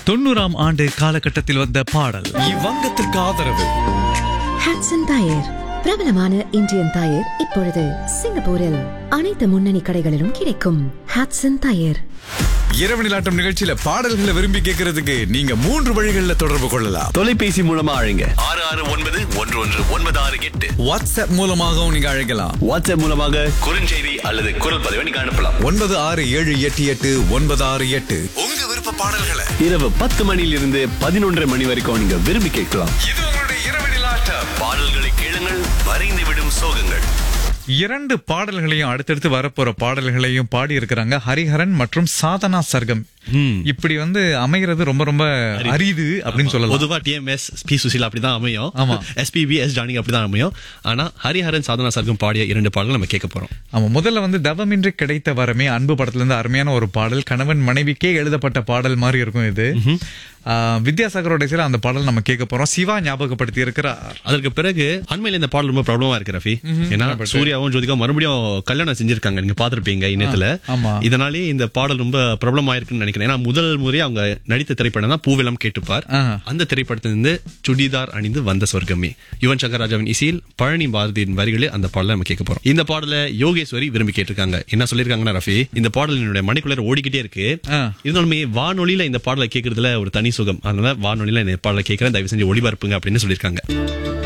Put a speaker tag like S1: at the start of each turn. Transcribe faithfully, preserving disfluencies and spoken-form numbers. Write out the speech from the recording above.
S1: தொண்ணூறாம் ஆண்டு காலகட்டத்தில் வந்த பாடல். இவ்வங்கத்திற்கு ஆதரவு
S2: ஹட்சன் டயர், பிரபலமான இந்தியன் டயர். இப்பொழுது சிங்கப்பூரில் அனைத்து முன்னணி கடைகளிலும் கிடைக்கும். ஹட்சன் டயர்.
S3: இரவு நிலாட்டம் நிகழ்ச்சியில பாடல்களை விரும்பி கேட்கறதுக்கு நீங்க மூன்று வழிகளில் தொடர்பு கொள்ளலாம்.
S4: தொலைபேசி மூலமா அழைங்க
S5: ஆறு ஆறு ஒன்பது ஒன்று ஒன்று ஒன்பது ஆறு எட்டு.
S3: வாட்ஸ்அப் மூலமாகவும் நீங்க அழைக்கலாம்.
S4: வாட்ஸ்அப் மூலமாக
S5: குறுஞ்செய்தி அல்லது குரல் பதிவை நீங்க அனுப்பலாம்.
S3: ஒன்பது ஆறு ஏழு எட்டு எட்டு ஒன்பது ஆறு எட்டு. உங்க விருப்ப பாடல்களை
S4: இரவு பத்து மணியிலிருந்து பதினொன்றரை மணி வரைக்கும் நீங்க விரும்பி கேட்கலாம்.
S3: இது உங்களுடைய இரவு நிலாட்டம்.
S5: பாடல்களை கேளுங்கள், வரைந்து விடும் சோகங்கள்.
S1: இரண்டு பாடல்களையும் அடுத்தடுத்து வரப்போற பாடல்களையும் பாடி இருக்கிறாங்க ஹரிஹரன் மற்றும் சாதனா சர்கம். இப்படி வந்து அமைகிறது ரொம்ப ரொம்ப அரிது அப்படின்னு சொல்லலாம்.
S6: பொதுவா டிஎம்எஸ் பி சுசிலா அப்படிதான் அமையும்.
S1: ஆமா,
S6: எஸ்பிபி எஸ் ஜானகி அப்படிதான் அமையும். ஆனா ஹரிஹரன் சாதனா சர்க்கம் பாடிய இரண்டு பாடல்கள் நம்ம கேட்க போறோம்.
S1: ஆமா, முதல்ல வந்து தவமின்றி கிடைத்த வரமே அன்பு படத்துல இருந்து அருமையான ஒரு பாடல். கணவன் மனைவிக்கே எழுதப்பட்ட பாடல் மாதிரி இருக்கும் இது. வித்யாசாகரோட சில அந்த பாடல் நம்ம கேட்க போறோம். சிவா ஞாபகப்படுத்தி இருக்கிறார்.
S6: அதற்கு பிறகு அண்மையில இந்த பாடல் ரொம்ப ப்ராப்ளமா இருக்கு ரஃபி. ஏன்னா சூர்யாவும் ஜோதிகா மறுபடியும் கல்யாணம் செஞ்சிருக்காங்க. நீங்க பாத்திருப்பீங்க இணையத்துல. இதனாலே இந்த பாடல் ரொம்ப பிரபலம் ஆயிருக்குன்னு நினைக்கிறேன். ஏன்னா முதல் முறையே அவங்க நடித்த திரைப்படம் தான் பூவெல்லாம் கேட்டுப்பார். அந்த திரைப்படத்திலிருந்து சுடிதார் அணிந்து வந்த சொர்க்கமே, யுவன் சங்கர் ராஜாவின் இசையில் பழனி பாரதியின் வரிகளே அந்த பாடலை நம்ம கேட்க போறோம். இந்த பாடலை யோகேஸ்வரி விரும்பி கேட்டிருக்காங்க. என்ன சொல்லிருக்காங்கன்னா ரஃபி, இந்த பாடல் என்னுடைய மணிக்குள்ள ஓடிக்கிட்டே இருக்கு. இருந்தாலுமே வானொலியில இந்த பாடலை கேட்கறதுல ஒரு தனி சுகம். அதனால வானொலியில இந்த பாடலை கேட்கிறேன், தயவு செஞ்சு ஒளிபரப்புங்க அப்படின்னு சொல்லியிருக்காங்க.